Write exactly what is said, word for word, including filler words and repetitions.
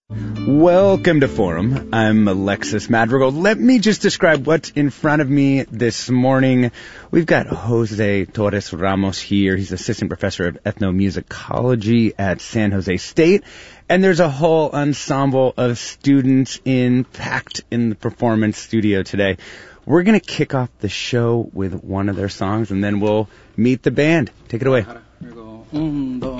Welcome to Forum. I'm Alexis Madrigal. Let me just describe what's in front of me this morning. We've got Jose Torres Ramos here. He's assistant professor of ethnomusicology at San Jose State. And there's a whole ensemble of students in packed in the performance studio today. We're going to kick off the show with one of their songs, and then we'll meet the band. Take it away. Un, dos.